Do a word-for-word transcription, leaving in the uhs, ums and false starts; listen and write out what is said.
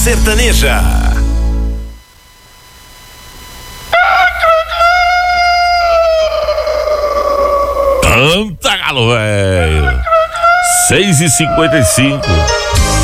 Sertaneja. Canta, galo, velho. seis e cinquenta e cinco.